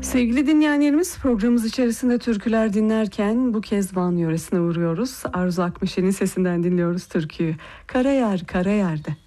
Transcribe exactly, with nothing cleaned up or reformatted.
Sevgili dinleyenlerimiz, programımız içerisinde türküler dinlerken bu kez Van yöresine uğruyoruz. Arzu Akmeşe'nin sesinden dinliyoruz türküyü. Kara Yar, Kara Yar'da.